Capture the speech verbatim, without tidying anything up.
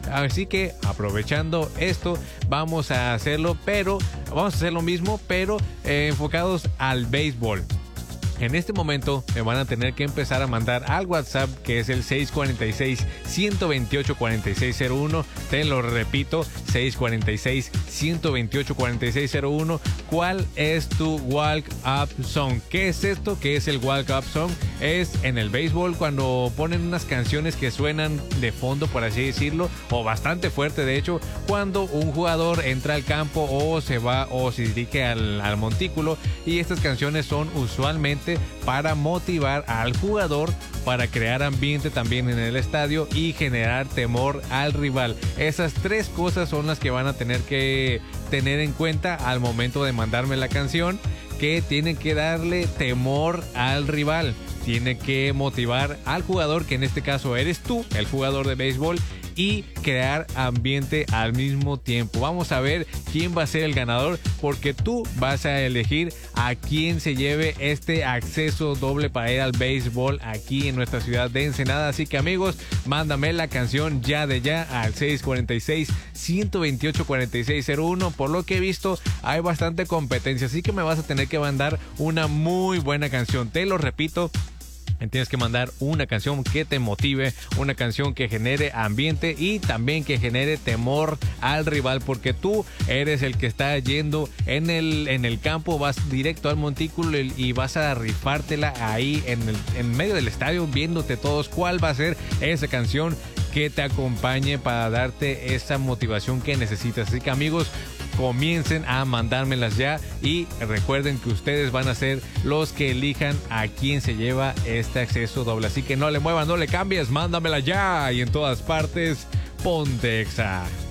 Así que aprovechando esto, vamos a hacerlo, pero vamos a hacer lo mismo, pero eh, enfocados al béisbol. En este momento me van a tener que empezar a mandar al WhatsApp, que es el seis cuatro seis, uno dos ocho, cuatro seis cero uno. Te lo repito, seis cuatro seis, uno dos ocho, cuatro seis cero uno. ¿Cuál es tu walk up song? ¿Qué es esto? ¿Qué es el walk up song? Es en el béisbol cuando ponen unas canciones que suenan de fondo, por así decirlo, o bastante fuerte, de hecho, cuando un jugador entra al campo o se va o se dirige al, al montículo, y estas canciones son usualmente para motivar al jugador, para crear ambiente también en el estadio y generar temor al rival. Esas tres cosas son las que van a tener que tener en cuenta al momento de mandarme la canción, que tienen que darle temor al rival, tiene que motivar al jugador, que en este caso eres tú, el jugador de béisbol, y crear ambiente al mismo tiempo. Vamos a ver quién va a ser el ganador, porque tú vas a elegir a quién se lleve este acceso doble para ir al béisbol aquí en nuestra ciudad de Ensenada. Así que, amigos, mándame la canción ya de ya al seis cuatro seis, uno dos ocho, cuatro seis cero uno. Por lo que he visto, hay bastante competencia, así que me vas a tener que mandar una muy buena canción. Te lo repito, tienes que mandar una canción que te motive, una canción que genere ambiente y también que genere temor al rival, porque tú eres el que está yendo en el, en el campo, vas directo al montículo y vas a rifártela ahí en, el, en medio del estadio, viéndote todos cuál va a ser esa canción que te acompañe para darte esa motivación que necesitas. Así que, amigos, comiencen a mandármelas ya y recuerden que ustedes van a ser los que elijan a quién se lleva este acceso doble. Así que no le muevas, no le cambies, mándamela ya, y en todas partes, ponte Exa.